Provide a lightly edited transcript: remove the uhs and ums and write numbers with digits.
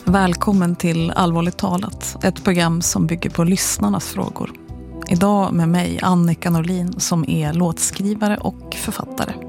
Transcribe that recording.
Välkommen till Allvarligt talat, ett program som bygger på lyssnarnas frågor. Idag med mig, Annika Norlin, som är låtskrivare och författare.